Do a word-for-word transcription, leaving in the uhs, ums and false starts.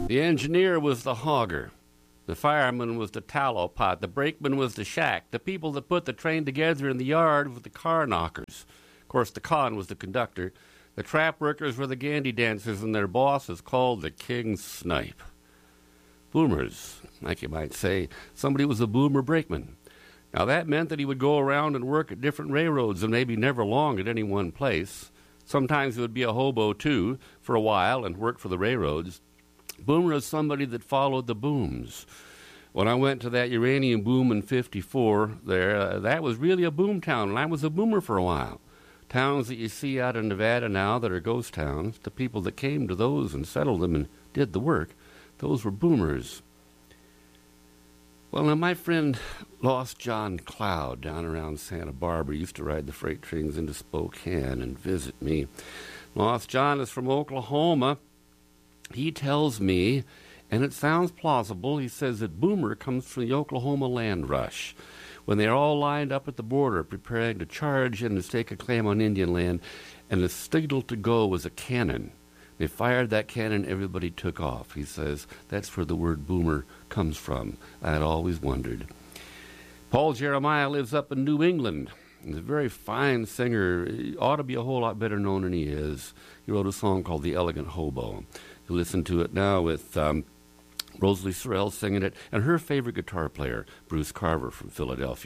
The engineer was the hogger. The fireman was the tallow pot. The brakeman was the shack. The people that put the train together in the yard were the car knockers. Of course, the con was the conductor. The trap workers were the gandy dancers, and their boss is called the King Snipe. Boomers, like you might say. Somebody was a boomer brakeman. Now, that meant that he would go around and work at different railroads and maybe never long at any one place. Sometimes he would be a hobo, too, for a while and work for the railroads. Boomer is somebody that followed the booms. When I went to that uranium boom in fifty-four there, uh, that was really a boom town, and I was a boomer for a while. Towns that you see out in Nevada now that are ghost towns, the people that came to those and settled them and did the work, those were boomers. Well, now, my friend Lost John Cloud down around Santa Barbara used to ride the freight trains into Spokane and visit me. Lost John is from Oklahoma. He tells me, and it sounds plausible, he says that boomer comes from the Oklahoma land rush, when they're all lined up at the border preparing to charge and to stake a claim on Indian land, and the signal to go was a cannon. They fired that cannon, everybody took off. He says that's where the word boomer comes from. I had always wondered. Paul Jeremiah lives up in New England. He's a very fine singer. He ought to be a whole lot better known than he is. He wrote a song called The Elegant Hobo. You listen to it now with um, Rosalie Sorrell singing it, and her favorite guitar player, Bruce Carver from Philadelphia.